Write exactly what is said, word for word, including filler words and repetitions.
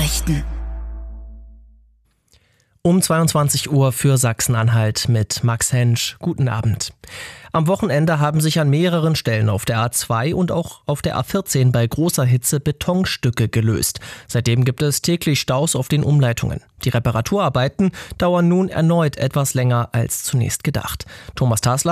Nachrichten. Um zweiundzwanzig Uhr für Sachsen-Anhalt mit Max Hensch. Guten Abend. Am Wochenende haben sich an mehreren Stellen auf der A zwei und auch auf der A vierzehn bei großer Hitze Betonstücke gelöst. Seitdem gibt es täglich Staus auf den Umleitungen. Die Reparaturarbeiten dauern nun erneut etwas länger als zunächst gedacht. Thomas Tasler